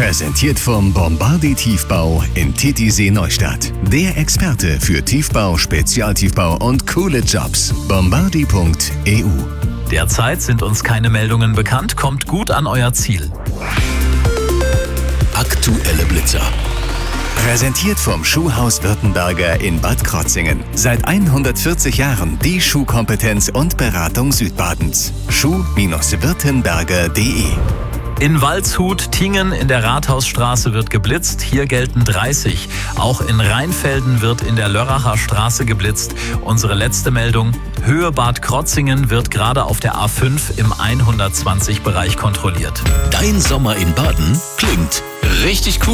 Präsentiert vom Bombardi Tiefbau in Titisee Neustadt. Der Experte für Tiefbau, Spezialtiefbau und coole Jobs. Bombardi.eu. Derzeit sind uns keine Meldungen bekannt. Kommt gut an euer Ziel. Aktuelle Blitzer. Präsentiert vom Schuhhaus Württemberger in Bad Krotzingen. Seit 140 Jahren die Schuhkompetenz und Beratung Südbadens. Schuh-württemberger.de. In Waldshut, Tingen in der Rathausstraße wird geblitzt. Hier gelten 30. Auch in Rheinfelden wird in der Lörracher Straße geblitzt. Unsere letzte Meldung: Höhe Bad Krotzingen wird gerade auf der A5 im 120-Bereich kontrolliert. Dein Sommer in Baden klingt richtig cool.